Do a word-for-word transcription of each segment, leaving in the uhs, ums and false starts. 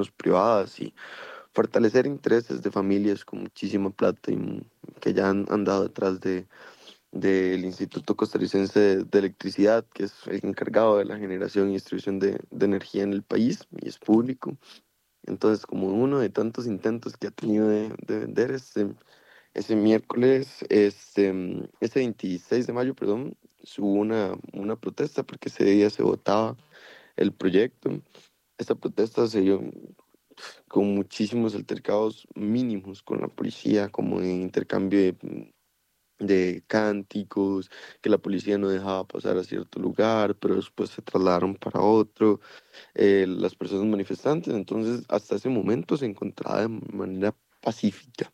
manos privadas y fortalecer intereses de familias con muchísima plata y m- que ya han andado detrás de del Instituto Costarricense de, de Electricidad, que es el encargado de la generación y distribución de, de energía en el país y es público. Entonces, como uno de tantos intentos que ha tenido de, de vender, este, ese miércoles, este, mm, ese veintiséis de mayo, perdón, hubo una, una protesta porque ese día se votaba el proyecto. Esta protesta se dio con muchísimos altercados mínimos con la policía, como en intercambio de, de cánticos, que la policía no dejaba pasar a cierto lugar, pero después se trasladaron para otro, eh, las personas manifestantes, entonces hasta ese momento se encontraba de manera pacífica.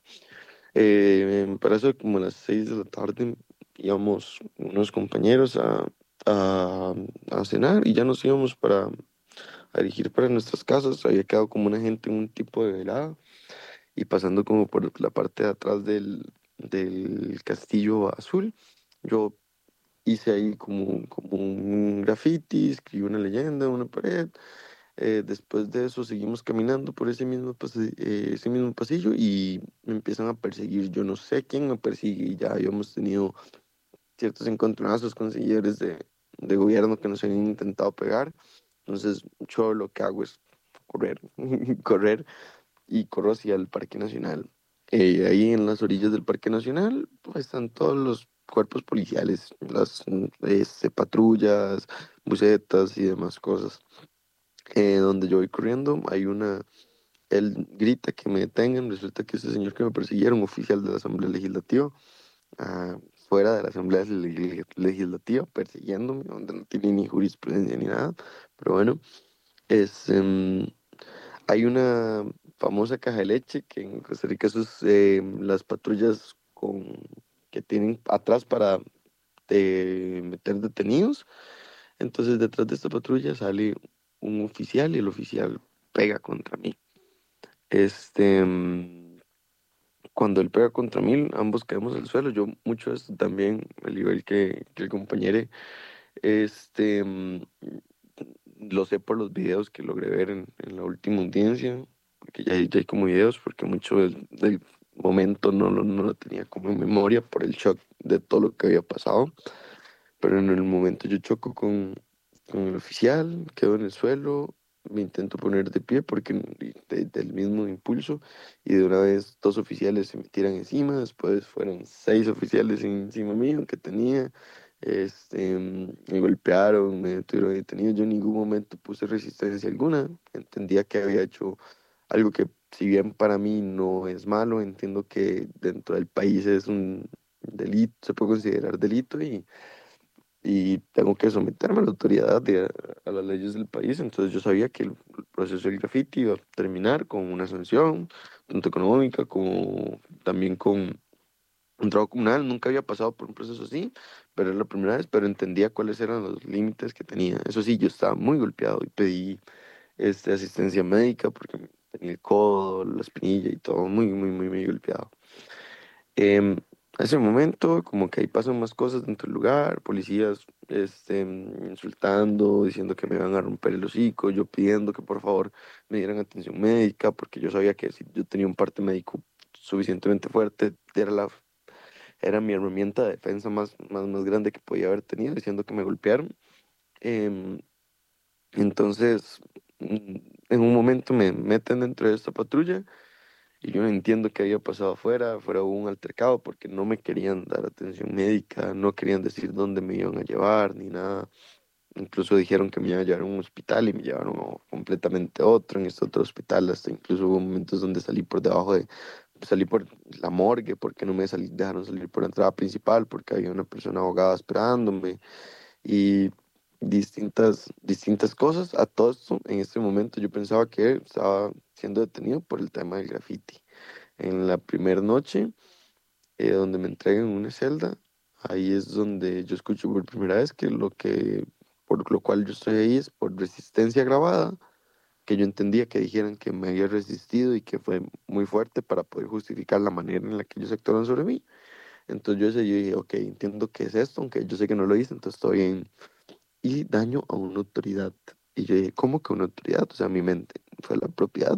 Eh, para eso como a las seis de la tarde íbamos unos compañeros a, a, a cenar y ya nos íbamos para a dirigir para nuestras casas, había quedado como una gente en un tipo de velada y pasando como por la parte de atrás del, del castillo azul. Yo hice ahí como, como un graffiti, escribí una leyenda en una pared. Eh, después de eso seguimos caminando por ese mismo, pase- eh, ese mismo pasillo y me empiezan a perseguir. Yo no sé quién me persigue y ya habíamos tenido ciertos encontronazos con señores de, de gobierno que nos habían intentado pegar. Entonces yo lo que hago es correr, correr y corro hacia el Parque Nacional. Eh, ahí en las orillas del Parque Nacional pues, están todos los cuerpos policiales, las mm, este, patrullas, bucetas y demás cosas. Eh, donde yo voy corriendo, hay una, él grita que me detengan, resulta que ese señor que me persiguiera era un oficial de la Asamblea Legislativa, ah, fuera de la Asamblea Leg- Legislativa, persiguiéndome, donde no tiene ni jurisprudencia ni nada, pero bueno, es... em, hay una famosa caja de leche que en Costa Rica eso es eh, las patrullas con, que tienen atrás para eh, meter detenidos. Entonces detrás de esta patrulla sale un oficial y el oficial pega contra mí. Este, mm, cuando él pega contra mí, ambos caemos al suelo. Yo mucho de esto también, al nivel que, que el compañero, este, mm, lo sé por los videos que logré ver en, en la última audiencia, porque ya, hay- ya hay como videos, porque mucho del, del momento no, lo- no lo tenía como en memoria por el shock de todo lo que había pasado. Pero en el momento yo choco con, con el oficial, quedo en el suelo, me intento poner de pie porque de- del mismo impulso y de una vez dos oficiales se me tiran encima, después fueron seis oficiales encima mío que tenía, este, me golpearon, me tuvieron detenido, yo en ningún momento puse resistencia alguna, entendía que había hecho algo que si bien para mí no es malo, entiendo que dentro del país es un delito, se puede considerar delito y y tengo que someterme a la autoridad de, a las leyes del país. Entonces yo sabía que el, el proceso del graffiti iba a terminar con una sanción, tanto económica como también con un trabajo comunal. Nunca había pasado por un proceso así, pero era la primera vez, pero entendía cuáles eran los límites que tenía. Eso sí, yo estaba muy golpeado y pedí este, asistencia médica porque tenía el codo, la espinilla y todo muy, muy, muy, muy golpeado. Em, a ese momento, como que ahí pasan más cosas dentro del lugar, policías este, mm, insultando, diciendo que me iban a romper el hocico, yo pidiendo que por favor me dieran atención médica, porque yo sabía que si yo tenía un parte médico suficientemente fuerte, era, la, era mi herramienta de defensa más, más, más grande que podía haber tenido, diciendo que me golpearon. Em, entonces, mm, en un momento me meten dentro de esta patrulla y yo no entiendo qué había pasado afuera, afuera hubo un altercado porque no me querían dar atención médica, no querían decir dónde me iban a llevar ni nada. Incluso dijeron que me iban a llevar a un hospital y me llevaron a completamente otro, en este otro hospital. Hasta incluso hubo momentos donde salí por debajo de, salí por la morgue porque no me salí, dejaron salir por la entrada principal porque había una persona abogada esperándome y distintas, distintas cosas. A todo esto, en este momento yo pensaba que estaba siendo detenido por el tema del graffiti. En la primera noche, eh, donde me entregan una celda, ahí es donde yo escucho por primera vez que lo que, por lo cual yo estoy ahí es por resistencia agravada, que yo entendía que dijeran que me había resistido y que fue muy fuerte para poder justificar la manera en la que ellos actuaron sobre mí. Entonces yo, ese- yo dije, ok, entiendo qué es esto, aunque yo sé que no lo hice, entonces estoy bien. Y daño a una autoridad. Y yo dije, ¿cómo que una autoridad? O sea, mi mente fue la propiedad